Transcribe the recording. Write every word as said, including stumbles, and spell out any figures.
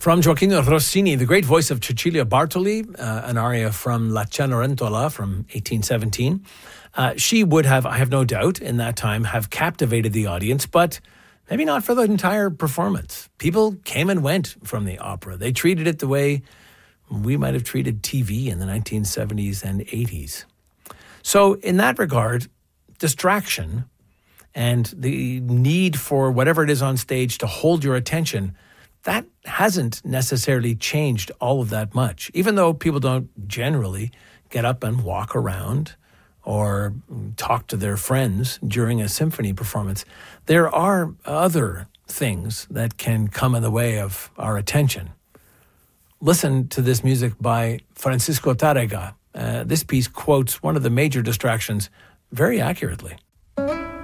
From Gioacchino Rossini, the great voice of Cecilia Bartoli, uh, an aria from La Cenerentola from eighteen seventeen. Uh, she would have, I have no doubt, in that time, have captivated the audience, but maybe not for the entire performance. People came and went from the opera. They treated it the way we might have treated T V in the nineteen seventies and eighties. So in that regard, distraction and the need for whatever it is on stage to hold your attention, that hasn't necessarily changed all of that much. Even though people don't generally get up and walk around or talk to their friends during a symphony performance, there are other things that can come in the way of our attention. Listen to this music by Francisco Tárrega. Uh, this piece quotes one of the major distractions very accurately.